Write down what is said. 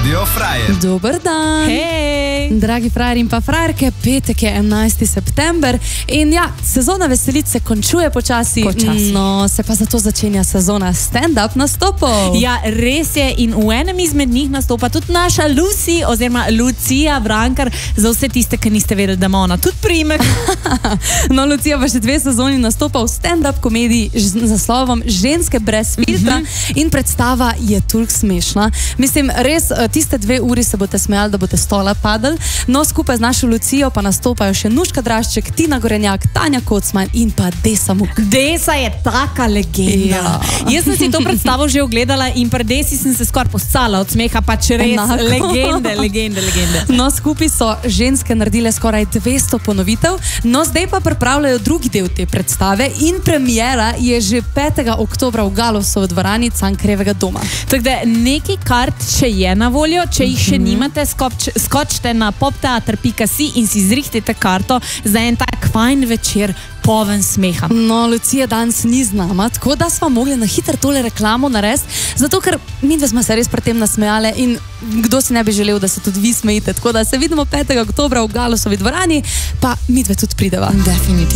Radio Frajer. Dober dan. Hej! Dragi frajer in pa frajerke, petek je 11. september in ja, sezona veselic se končuje počasi. No, se pa zato začenja sezona stand-up nastopov. Ja, res je in v enem izmed njih nastopa tudi naša Lucy oziroma Lucija Vrankar, za vse tiste, ki niste vedeli, da ima ona tudi priimek. No, Lucija pa še 2 sezoni nastopa v stand-up komediji z naslovom Ženske brez filtra in predstava je toliko smešna. Mislim, res, tiste 2 uri se boste smejali, da boste stola padali. No, skupaj z našo Lucijo pa nastopajo še Nuška Drašček, Tina Gorenjak, Tanja Kocman in pa Desa Muk. Desa je taka legenda. Ja. Jaz sem si to predstavo že ogledala in pri Desi sem se skoraj poscala od smeha, pač res legende. No, skupaj so ženske naredile skoraj 200 ponovitev, no zdaj pa pripravljajo drugi del te predstave in premiera je že 5. oktobra v Galovsovi dvorani Cankarjevega doma. Tako da nekaj kart še je na voljo, če jih še nimate, skočite na popteater.si in si zrihtite karto za en tak fajn večer poln smeha. No, Lucija danes ni z nama, tako da smo mogli na hitro tole reklamo narediti, zato ker midve smo se res pri tem nasmejale in kdo si ne bi želel, da se tudi vi smejite, tako da se vidimo 5. oktobra v Galovsovi dvorani, pa midve tudi prideva. Definitivno.